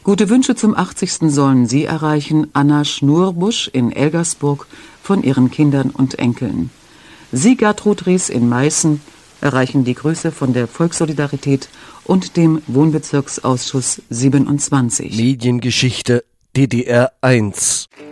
Gute Wünsche zum 80. sollen Sie erreichen, Anna Schnurbusch in Elgersburg, von ihren Kindern und Enkeln. Sie, Gertrud Ries in Meißen, erreichen die Grüße von der Volkssolidarität und dem Wohnbezirksausschuss 27. Mediengeschichte DDR 1.